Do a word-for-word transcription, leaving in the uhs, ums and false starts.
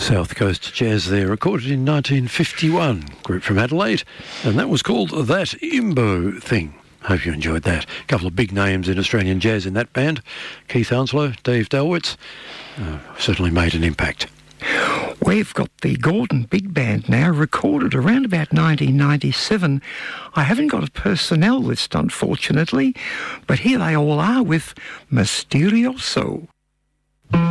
South Coast Jazz there, recorded in nineteen fifty-one, group from Adelaide, and that was called That Imbo Thing. Hope you enjoyed that. A couple of big names in Australian jazz in that band. Keith Hounslow, Dave Dalwitz, uh, certainly made an impact. We've got the Gordon Big Band now, recorded around about nineteen ninety-seven. I haven't got a personnel list, unfortunately, but here they all are with Mysterioso.